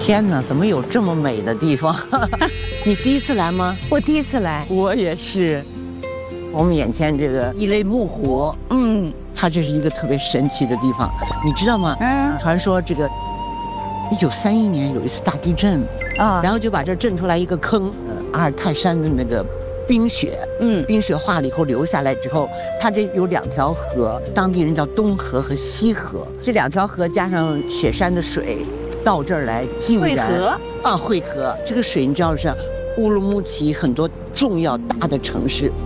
天哪，怎么有这么美的地方？你第一次来吗？ 我第一次来， 我也是。我们眼前这个一类木湖，它这是一个特别神奇的地方，你知道吗？传说这个1931年有一次大地震啊，然后就把这震出来一个坑，阿尔泰山的那个冰雪，冰雪化了以后流下来之后，它这有2条河，当地人叫东河和西河，这2条河加上雪山的水，到这儿来竟然汇合。这个水你知道是乌鲁木齐很多重要大的城市